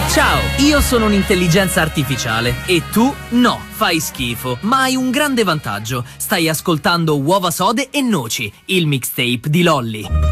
Ciao, io sono un'intelligenza artificiale e tu no, fai schifo, ma hai un grande vantaggio. Stai ascoltando Uova Sode e Noci, il mixtape di Lolli.